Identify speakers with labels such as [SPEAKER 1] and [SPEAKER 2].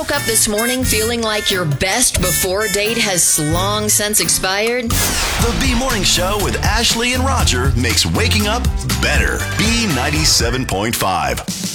[SPEAKER 1] Woke up this morning feeling like your best before date has long since expired?
[SPEAKER 2] The B Morning Show with Ashley and Roger makes waking up better. B97.5.